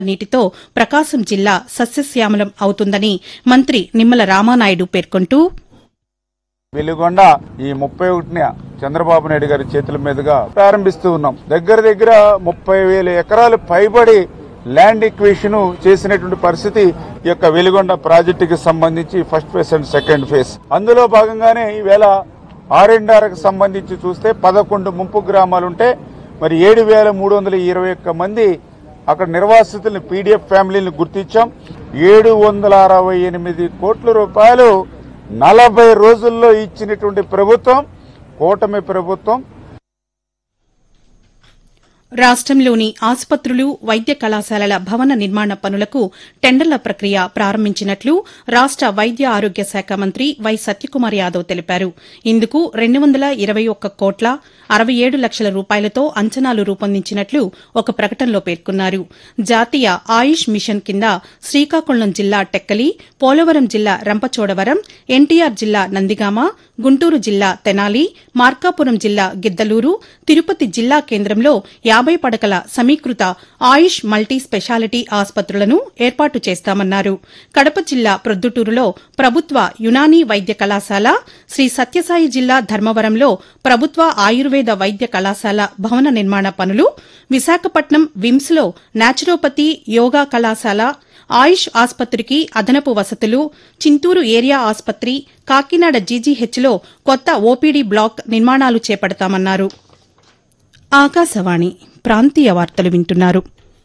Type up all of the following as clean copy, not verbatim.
నీటితో ప్రకాశం జిల్లా సస్యశ్యామలం అవుతుందని మంత్రి నిమ్మల రామానాయుడు పేర్కొంటూ వెలుగొండ ఈ 31న చంద్రబాబు నాయుడు గారి చేతుల మీదుగా ప్రారంభిస్తూ ఉన్నాం. దగ్గర 30,000 ఎకరాలు పైబడి ల్యాండ్ ఎక్విజిషన్ చేసినటువంటి పరిస్థితి ఈ యొక్క వెలుగొండ ప్రాజెక్టుకి సంబంధించి first phase and second phase. అందులో భాగంగానే ఈవేళ ఆర్ఎండ్ఆర్కి సంబంధించి చూస్తే 11 ముంపు గ్రామాలుంటే మరి 7,321 మంది అక్కడ నిర్వాసితులను పీడీఎఫ్ ఫ్యామిలీని గుర్తించాం. 768 కోట్ల రూపాయలు 40 రోజుల్లో ఇచ్చినటువంటి ప్రభుత్వం కూటమి ప్రభుత్వం. రాష్టంలోని ఆసుపత్రులు, వైద్య కళాశాలల భవన నిర్మాణ పనులకు టెండర్ల ప్రక్రియ ప్రారంభించినట్లు రాష్ట వైద్య ఆరోగ్య శాఖ మంత్రి వై సత్యకుమార్ యాదవ్ తెలిపారు. ఇందుకు 221 కోట్ల 67 లక్షల రూపాయలతో అంచనాలు రూపొందించినట్లు ఒక ప్రకటనలో పేర్కొన్నారు. జాతీయ ఆయుష్ మిషన్ కింద శ్రీకాకుళం జిల్లా టెక్కలి, పోలవరం జిల్లా రంపచోడవరం, ఎన్టీఆర్ జిల్లా నందిగామ, గుంటూరు జిల్లా తెనాలి, మార్కాపురం జిల్లా గిద్దలూరు, తిరుపతి జిల్లా కేంద్రంలో 50 పడకల సమీకృత ఆయుష్ మల్టీ స్పెషాలిటీ ఆసుపత్రులను ఏర్పాటు చేస్తామన్నారు. కడప జిల్లా ప్రొద్దుటూరులో ప్రభుత్వ యునానీ వైద్య కళాశాల, శ్రీ సత్యసాయి జిల్లా ధర్మవరంలో ప్రభుత్వ ఆయుర్వేద వైద్య కళాశాల భవన నిర్మాణ పనులు, విశాఖపట్నం విమ్స్లో నాచురోపతి యోగా కళాశాల, ఆయుష్ ఆసుపత్రికి అదనపు వసతులు, చింతూరు ఏరియా ఆసుపత్రి, కాకినాడ జీజీహెచ్లో కొత్త ఓపీడీ బ్లాక్ నిర్మాణాలు చేపడతామన్నారు. ఆకాశవాణి ప్రాంతీయ వార్తలు వింటున్నారు.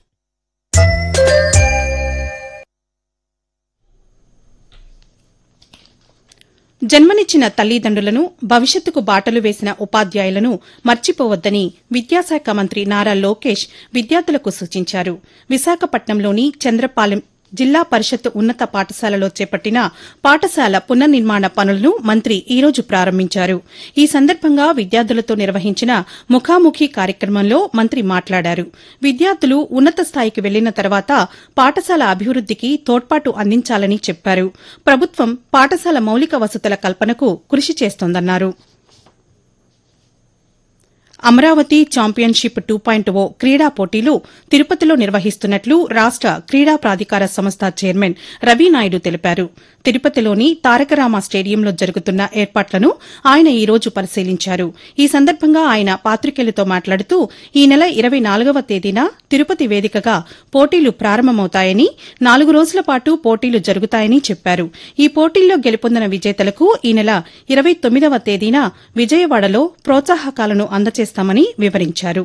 జన్మనిచ్చిన తల్లిదండ్రులను, భవిష్యత్తుకు బాటలు వేసిన ఉపాధ్యాయులను మర్చిపోవద్దని విద్యాశాఖ మంత్రి నారా లోకేష్ విద్యార్థులకు సూచించారు. విశాఖపట్నంలోని చంద్రపాలెం జిల్లా పరిషత్ ఉన్నత పాఠశాలలో చేపట్టిన పాఠశాల పునర్నిర్మాణ పనులను మంత్రి ఈ రోజు ప్రారంభించారు. ఈ సందర్భంగా విద్యార్థులతో నిర్వహించిన ముఖాముఖి కార్యక్రమంలో మంత్రి మాట్లాడారు. విద్యార్థులు ఉన్నత స్థాయికి వెళ్లిన తర్వాత పాఠశాల అభివృద్దికి తోడ్పాటు అందించాలని చెప్పారు. ప్రభుత్వం పాఠశాల మౌలిక వసతుల కల్పనకు కృషి చేస్తోందన్నారు. అమరావతి ఛాంపియన్షిప్ 2.0 క్రీడా పోటీలు తిరుపతిలో నిర్వహిస్తున్నట్లు రాష్ట క్రీడా ప్రాధికార సంస్థ చైర్మన్ రవినాయుడు తెలిపారు. తిరుపతిలోని తారకరామ స్టేడియంలో జరుగుతున్న ఏర్పాట్లను ఆయన ఈ రోజు పరిశీలించారు. ఈ సందర్భంగా ఆయన పాతికేయులతో మాట్లాడుతూ ఈ నెల 24వ తేదీన తిరుపతి వేదికగా పోటీలు ప్రారంభమవుతాయని, 4 రోజుల పాటు పోటీలు జరుగుతాయని చెప్పారు. ఈ పోటీల్లో గెలుపొందిన విజేతలకు ఈ నెల 29వ తేదీన విజయవాడలో ప్రోత్సాహకాలను అందజేస్తామని వివరించారు.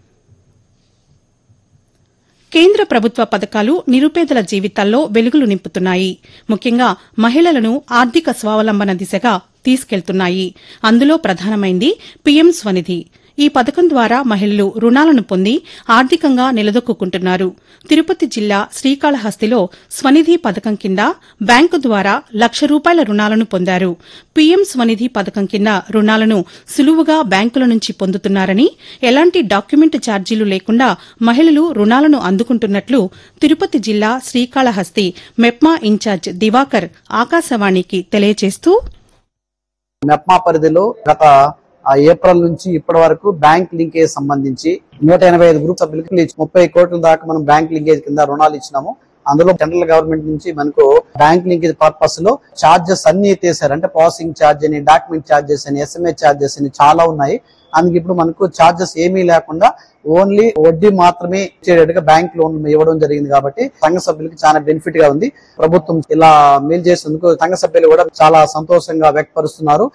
కేంద్ర ప్రభుత్వ పథకాలు నిరుపేదల జీవితాల్లో వెలుగులు నింపుతున్నాయి. ముఖ్యంగా మహిళలను ఆర్థిక స్వావలంబన దిశగా తీసుకెళ్తున్నాయి. అందులో ప్రధానమైంది పీఎం స్వనిధి. ఈ పథకం ద్వారా మహిళలు రుణాలను పొంది ఆర్థికంగా నిలదొక్కుంటున్నారు. తిరుపతి జిల్లా శ్రీకాళహస్తిలో స్వనిధి పథకం కింద బ్యాంకు ద్వారా ₹1,00,000 రుణాలను పొందారు. పీఎం స్వనిధి పథకం కింద రుణాలను సులువుగా బ్యాంకుల నుంచి పొందుతున్నారని, ఎలాంటి డాక్యుమెంట్ ఛార్జీలు లేకుండా మహిళలు రుణాలను అందుకుంటున్నట్లు తిరుపతి జిల్లా శ్రీకాళహస్తి మెప్మా ఇన్ఛార్జ్ దివాకర్ ఆకాశవాణికి తెలియజేస్తూ మెప్మా పరిధిలో గత ఏప్రిల్ నుంచి ఇప్పటి వరకు బ్యాంక్ లింకేజ్ సంబంధించి 185 గ్రూప్ సభ్యులకి 30 కోట్ల దాకా మనం బ్యాంక్ లింకేజ్ కింద రుణాలు ఇచ్చినాము. అందులో సెంట్రల్ గవర్నమెంట్ నుంచి మనకు బ్యాంక్ లింకేజ్ పర్పస్ లో చార్జెస్ అన్ని ఎత్తేసారు. అంటే ప్రాసెసింగ్ ఛార్జ్ అని, డాక్యుమెంట్ ఛార్జెస్ అని, ఎస్ఎంఎస్ ఛార్జెస్ అని చాలా ఉన్నాయి. అందుకు ఇప్పుడు మనకు ఛార్జెస్ ఏమీ లేకుండా ఓన్లీ వడ్డీ మాత్రమే ఇచ్చేటట్టుగా బ్యాంక్ లోన్ ఇవ్వడం జరిగింది. కాబట్టి సంఘ సభ్యులకి చాలా బెనిఫిట్ గా ఉంది. ప్రభుత్వం ఇలా మేలు చేసేందుకు సంఘ సభ్యులు కూడా చాలా సంతోషంగా వ్యక్తపరుస్తున్నారు.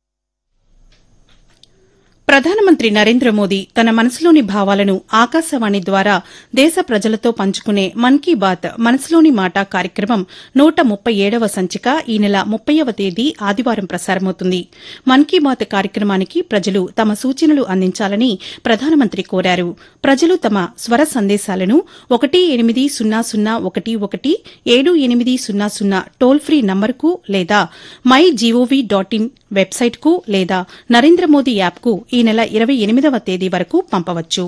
ప్రధానమంత్రి నరేంద్ర మోదీ తన మనసులోని భావాలను ఆకాశవాణి ద్వారా దేశ ప్రజలతో పంచుకునే మన్ కీ బాత్ మనసులోని మాట కార్యక్రమం 137వ సంచిక ఈ నెల 30వ తేదీ ఆదివారం ప్రసారమవుతుంది. మన్ కీ బాత్ కార్యక్రమానికి ప్రజలు తమ సూచనలు అందించాలని ప్రధానమంత్రి కోరారు. ప్రజలు తమ స్వర సందేశాలను 18001178000 టోల్ ఫ్రీ నంబరుకు లేదా mygov.in వెబ్సైట్కు లేదా నరేంద్ర మోదీ యాప్కు ఈ నెల 28వ తేదీ వరకు పంపవచ్చు.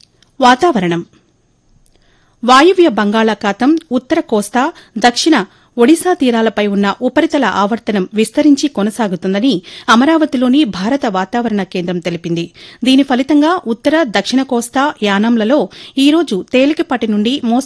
వాతావరణం. వాయువ్య బంగాళాఖాతం, ఉత్తర కోస్తా, దక్షిణ ఒడిశా తీరాలపై ఉన్న ఉపరితల ఆవర్తనం విస్తరించి కొనసాగుతుందని అమరావతిలోని భారత వాతావరణ కేంద్రం తెలిపింది. దీని ఫలితంగా ఉత్తర దక్షిణ కోస్తా యానాంలలో ఈ రోజు తేలికపాటి నుండి